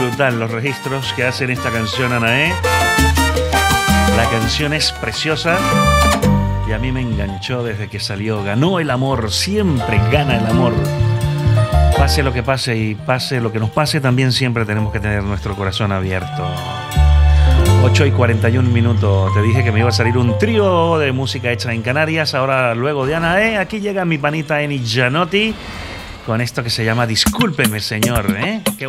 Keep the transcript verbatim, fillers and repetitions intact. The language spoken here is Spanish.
brutal los registros que hacen esta canción, Anaé. La canción es preciosa y a mí me enganchó desde que salió. Ganó el amor, siempre gana el amor. Pase lo que pase y pase lo que nos pase, también siempre tenemos que tener nuestro corazón abierto. ocho y cuarenta y un minutos. Te dije que me iba a salir un trío de música hecha en Canarias. Ahora, luego de Anaé, aquí llega mi panita Eni Gianotti con esto que se llama Discúlpeme, señor, ¿eh? Qué